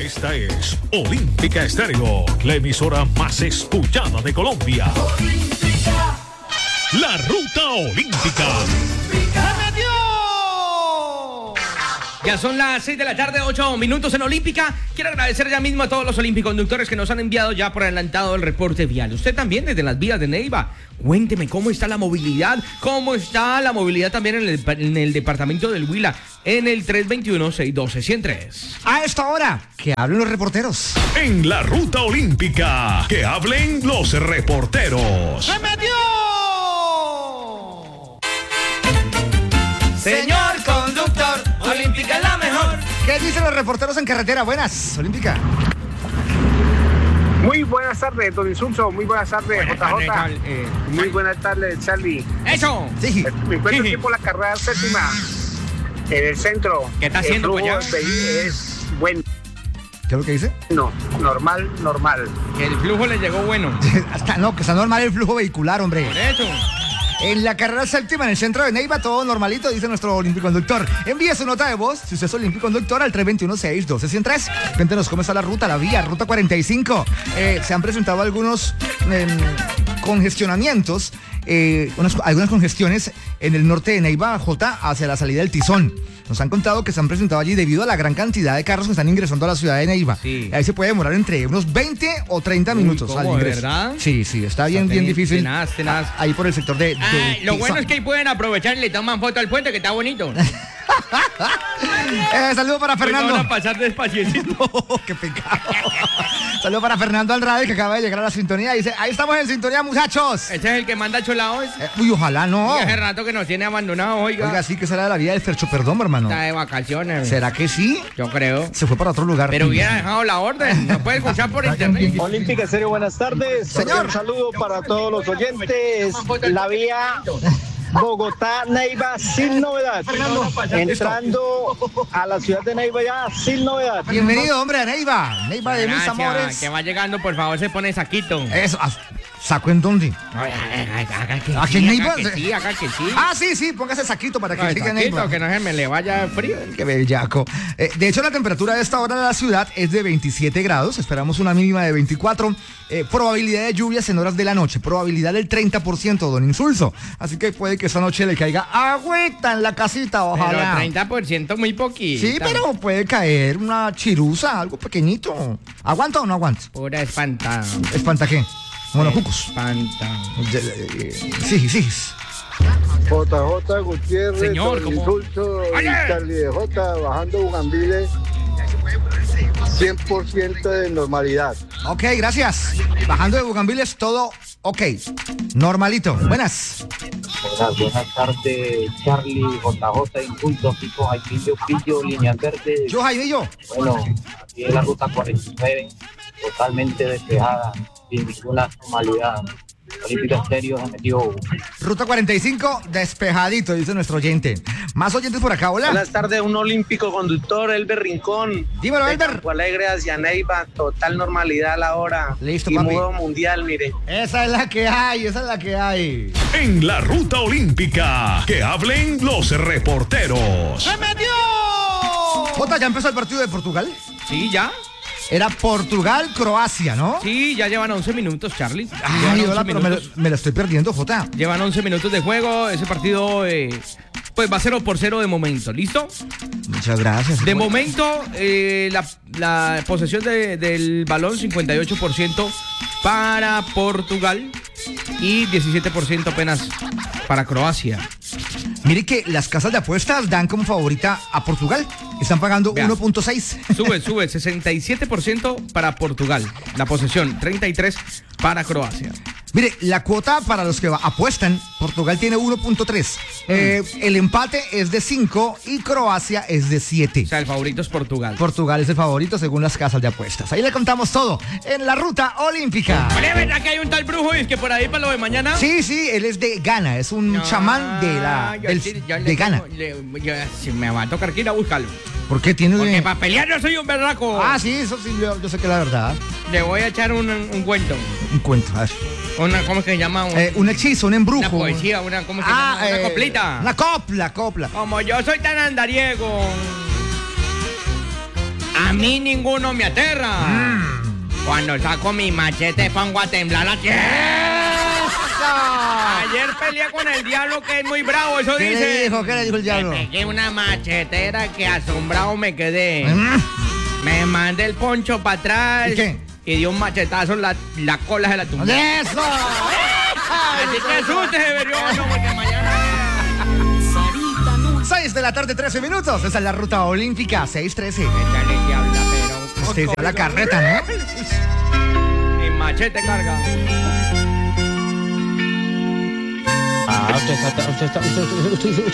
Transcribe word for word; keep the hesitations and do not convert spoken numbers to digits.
Esta es Olímpica Estéreo, la emisora más escuchada de Colombia. Olímpica. La ruta olímpica. ¡Se metió! Ya son las seis de la tarde, ocho minutos en Olímpica. Quiero agradecer ya mismo a todos los olímpiconductores que nos han enviado ya por adelantado el reporte vial. Usted también desde las vías de Neiva. Cuénteme cómo está la movilidad, cómo está la movilidad también en el, en el departamento del Huila, en el tres dos uno, seis uno dos, cero tres. A esta hora, que hablen los reporteros. En la ruta olímpica, que hablen los reporteros. ¡Se metió! Señor conductor, Olímpica es la mejor. ¿Qué dicen los reporteros en carretera? Buenas, Olímpica. Muy buenas tardes, don Insulso. Muy buenas tardes, Buenas J J. tardes, eh, Muy buenas tardes, Charlie. ¡Eso! Sí. Me encuentro aquí por la carrera séptima, en el centro. ¿Qué está haciendo, El flujo pues, ya? del vehículo es bueno, ¿Qué es lo que dice? normal, normal. Que el flujo le llegó bueno. Hasta, no, que está normal el flujo vehicular, hombre. Por eso. En la carrera séptima, en el centro de Neiva, todo normalito, dice nuestro olímpico-conductor. Envíe su nota de voz, si usted es olímpico-conductor, al tres dos uno, seis uno dos, cero tres. Cuéntenos cómo está la ruta, la vía, ruta cuarenta y cinco. Eh, se han presentado algunos eh, congestionamientos, eh, unas, algunas congestiones en el norte de Neiva, J, hacia la salida del Tizón. Nos han contado que se han presentado allí debido a la gran cantidad de carros que están ingresando a la ciudad de Neiva. Sí. Ahí se puede demorar entre unos veinte o treinta minutos ¿cómo, al de ingreso. verdad? Sí, sí, está bien, bien Tenaz, difícil. tenaz, tenaz. Ahí por el sector de, de Ay, lo bueno Tizón. es que ahí pueden aprovechar y le toman foto al puente, que está bonito. Eh, saludo para Fernando. Hoy van a pasar despaciecito. Oh, qué pecado. Saludo para Fernando Alrade, que acaba de llegar a la sintonía. Dice, ahí estamos en sintonía, muchachos. Ese es el que manda cholados. Eh, uy, ojalá no. Y hace rato que nos tiene abandonados, oiga. Oiga, sí que será de la vida del Fercho Perdón, hermano. Está de vacaciones. ¿Será que sí? Yo creo. Se fue para otro lugar. Pero hubiera dejado la orden. Nos puede escuchar por internet. Olímpica Estéreo, buenas tardes. Señor. Un saludo para todos los oyentes. La vía Bogotá-Neiva sin novedad. Entrando a la ciudad de Neiva ya sin novedad. Bienvenido, hombre, a Neiva. Neiva de mis Gracias, amores. que va llegando, por favor, se pone saquito. Eso, ah, ¿saco en dónde? Ay, ay, ay, haga que ¿Aquí sí, en haga Neiva? que sí, haga que sí. Ah, sí, sí, póngase saquito para que Ay, llegue a saquito, Neiva. que no se me le vaya frío. Qué bellaco. Eh, de hecho, la temperatura de esta hora de la ciudad es de veintisiete grados. Esperamos una mínima de veinticuatro. Eh, probabilidad de lluvias en horas de la noche. Probabilidad del treinta por ciento, don Insulso. Así que puede que esta noche le caiga agüita en la casita, Pero ojalá. treinta por ciento muy poquito. Sí, pero puede caer una chirusa, algo pequeñito. ¿Aguanta o no aguanta? Pura espantada. ¿Espanta qué? Monocucos. Espanta. Sí, sí. J J Gutiérrez, Señor, Don ¿cómo? Insulso y ¡Oye! Charlie de J bajando Bugambiles, cien por ciento de normalidad. Ok, gracias. Bajando de Bugambiles, todo ok. Normalito. Buenas. Buenas, buenas tardes, Charlie, J J, Inculto, Pico, Jaimillo, Pillo, Líneas Verdes. Yo, Jaimillo. Bueno, aquí en la ruta cuarenta y nueve, totalmente despejada, sin ninguna normalidad. Olímpica Estéreo se metió. Ruta cuarenta y cinco, despejadito, dice nuestro oyente. Más oyentes por acá, hola. Buenas tardes, un olímpico conductor, Elber Rincón. Dímelo, de Elber. Campo Alegre hacia Neiva, total normalidad a la hora. Listo, y papi. modo mundial, mire. Esa es la que hay, esa es la que hay. En la ruta olímpica, que hablen los reporteros. ¡Se metió! Jota, ¿ya empezó el partido de Portugal? Sí, ya. Era Portugal-Croacia, ¿no? Sí, ya llevan once minutos, Charlie. Ay, Llevan hola, once pero me, lo- minutos. me la estoy perdiendo, Jota. Llevan once minutos de juego. Ese partido, eh, pues va cero por cero de momento. ¿Listo? Muchas gracias. De momento, eh, la, la posesión de- del balón, cincuenta y ocho por ciento para Portugal y diecisiete por ciento apenas para Croacia. Mire que las casas de apuestas dan como favorita a Portugal. Están pagando Vea. uno punto seis. Sube, sube, sesenta y siete por ciento para Portugal. La posesión, treinta y tres por ciento para Croacia. Mire, la cuota para los que va- apuestan, Portugal tiene uno punto tres. Eh, el empate es de cinco y Croacia es de siete. O sea, el favorito es Portugal. Portugal es el favorito según las casas de apuestas. Ahí le contamos todo en la ruta olímpica. Oye, ¿verdad que hay un tal brujo y es que por ahí para lo de mañana? Sí, sí, él es de Ghana, es un chamán de la Ah, yo del- sí, yo le de Ghana. tengo- le- yo- si me va a tocar que ir a buscarlo. ¿Por qué tiene Porque un... para pelear yo soy un berraco. Ah, sí, eso sí, yo, yo sé que es la verdad. Le voy a echar un, un cuento. Un cuento, a ver. Una, ¿cómo es que se llama? Un- Eh, un hechizo, un embrujo. una poesía, una, ¿cómo se Ah, llama? Una eh, coplita. Una copla, copla. Como yo soy tan andariego. A mí ninguno me aterra. Mm. Cuando saco mi machete pongo a temblar la tierra. Ayer peleé con el diablo que es muy bravo, eso ¿Qué dice. le dijo? ¿Qué le dijo el diablo? Me pegué una machetera que asombrado me quedé. ¿Mm? Me mandé el poncho para atrás. ¿Y qué? Y dio un machetazo en la, la cola de la tumba. ¡Eso! Así que asústese, Beriano, porque mañana... seis de la tarde, trece minutos. Esa es la ruta olímpica, seis trece. Échale diabla, pero... Usted se la carreta, ¿no? Mi machete carga. Ah, usted está, usted está, usted, usted, usted, usted